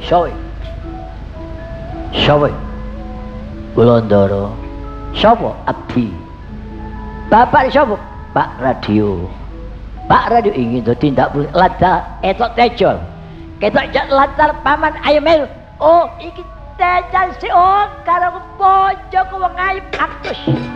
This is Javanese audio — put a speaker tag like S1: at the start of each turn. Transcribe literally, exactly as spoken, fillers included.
S1: Sowe. Sowe. Wulandara. Sapa abdi? Bapak sapa? Pak Radio. Pak Radio ingin dadi ndak boleh lada etok tejol. Ketok jak latar paman Ayemel. Oh, iki tejal si oh karo bojo ku wong ayu kaktus.